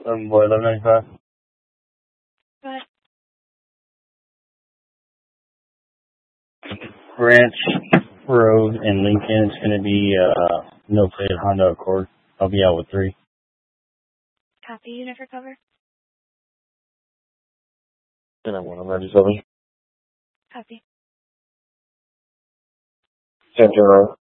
Boy, 1195. But Branch Road in Lincoln. It's going to be no plate Honda Accord. I'll be out with 3. copy, unit for cover. And I'm 197. Copy. Center Road.